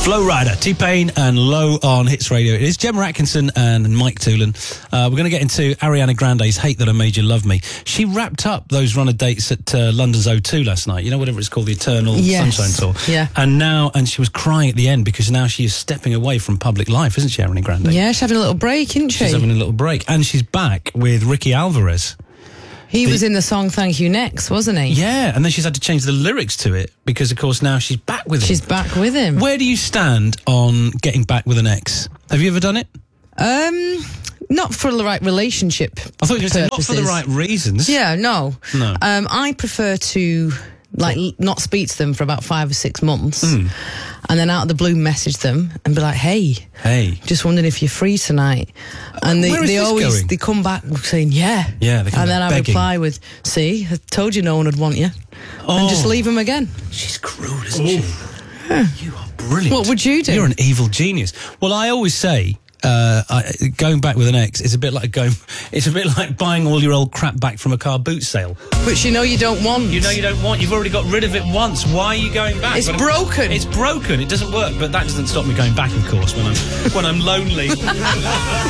Flow Rider, T-Pain and Low on Hits Radio. It is Gemma Atkinson and Mike Toolan. We're going to get into Ariana Grande's Hate That I Made You Love Me. She wrapped up those runner dates at London's O2 last night. You know, whatever it's called, the Eternal Sunshine Tour. Yeah. And she was crying at the end because now she is stepping away from public life, isn't she, Ariana Grande? Yeah, she's having a little break, isn't she? She's having a little break. And she's back with Ricky Alvarez. He was in the song Thank You Next, wasn't he? Yeah, and then she's had to change the lyrics to it because, of course, now she's back with him. She's back with him. Where do you stand on getting back with an ex? Have you ever done it? Not for the right relationship. I thought you were saying not for the right reasons. Yeah, no. No. I prefer to not speak to them for about 5 or 6 months, and then out of the blue message them and be like, "Hey, just wondering if you're free tonight." And they always come back saying, "Yeah." Yeah, they come and then back I begging. reply with, "See, I told you no one would want you," and just leave them again. She's cruel, isn't she? You are brilliant. What would you do? You're an evil genius. Well, I always say, going back with an ex is a bit like buying all your old crap back from a car boot sale. Which you know you don't want. You know you don't want. You've already got rid of it once. Why are you going back? It's broken. It's broken. It doesn't work. But that doesn't stop me going back, of course, when I'm lonely.